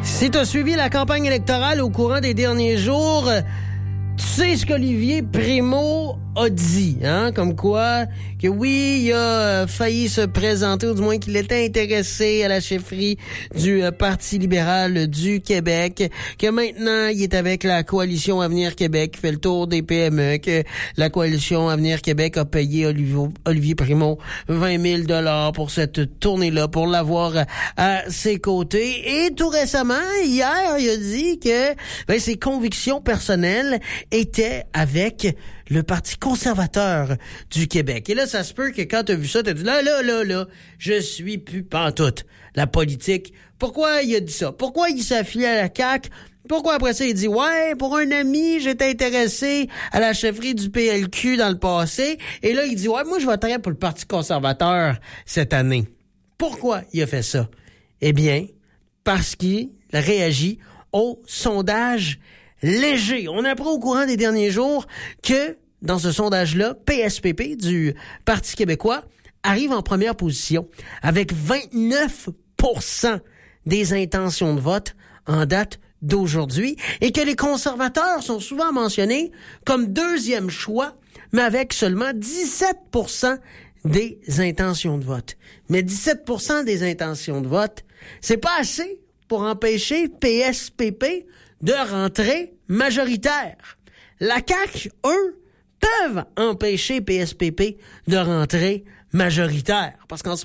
Si tu as suivi la campagne électorale au courant des derniers jours, tu sais ce qu'Olivier Primo a dit, hein? Comme quoi, que oui, il a failli se présenter, ou du moins qu'il était intéressé à la chefferie du Parti libéral du Québec, que maintenant, il est avec la Coalition Avenir Québec, qui fait le tour des PME, que la Coalition Avenir Québec a payé Olivier Primo 20 000 pour cette tournée-là, pour l'avoir à ses côtés. Et tout récemment, hier, il a dit que ses convictions personnelles étaient avec le Parti conservateur du Québec. Et là, ça se peut que quand t'as vu ça, t'as dit là, je suis plus pantoute la politique. Pourquoi il a dit ça? Pourquoi il s'est affilié à la CAQ? Pourquoi après ça, il dit, ouais, pour un ami, j'étais intéressé à la chefferie du PLQ dans le passé. Et là, il dit, ouais, moi, je voterai pour le Parti conservateur cette année. Pourquoi il a fait ça? Eh bien, parce qu'il réagit au sondage léger. On apprend au courant des derniers jours que, dans ce sondage-là, PSPP du Parti québécois arrive en première position avec 29% des intentions de vote en date d'aujourd'hui et que les conservateurs sont souvent mentionnés comme deuxième choix, mais avec seulement 17% des intentions de vote. Mais 17% des intentions de vote, c'est pas assez pour empêcher PSPP de rentrer majoritaire. La CAQ, eux, peuvent empêcher PSPP de rentrer majoritaire. Parce qu'en